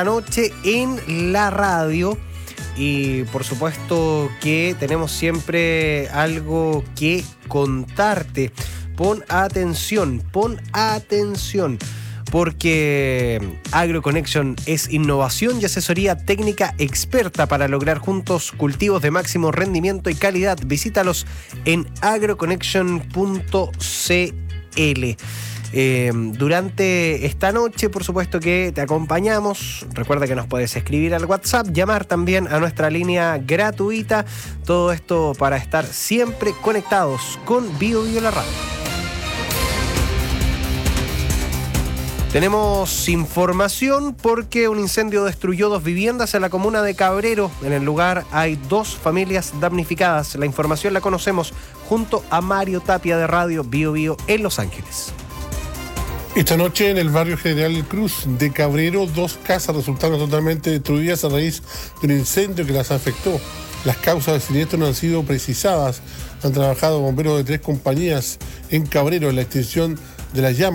noche en la radio. Y por supuesto que tenemos siempre algo que contarte. Pon atención, porque AgroConnection es innovación y asesoría técnica experta para lograr juntos cultivos de máximo rendimiento y calidad. Visítalos en agroconnection.cl. Durante esta noche, por supuesto que te acompañamos. Recuerda que nos puedes escribir al WhatsApp, llamar también a nuestra línea gratuita. Todo esto para estar siempre conectados con Bio la radio. Tenemos información porque un incendio destruyó 2 viviendas en la comuna de Cabrero. En el lugar hay 2 familias damnificadas. La información la conocemos junto a Mario Tapia de Radio Bio Bio en Los Ángeles. Esta noche en el barrio General Cruz de Cabrero, 2 casas resultaron totalmente destruidas a raíz de un incendio que las afectó. Las causas del siniestro no han sido precisadas. Han trabajado bomberos de 3 compañías en Cabrero en la extinción de las llamas.